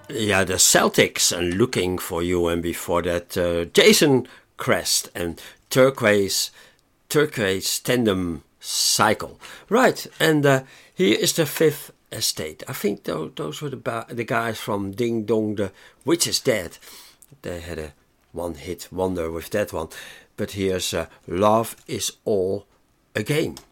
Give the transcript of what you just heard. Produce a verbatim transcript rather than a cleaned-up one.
Yeah, the Celtics and Looking for You, and before that uh, Jason Crest and Turquoise Turquoise Tandem Cycle. Right, and uh, here is the Fifth Estate. I think those, those were the, ba- the guys from Ding Dong, The Witch is Dead. They had a one-hit wonder with that one. But here's uh, Love is All a Game.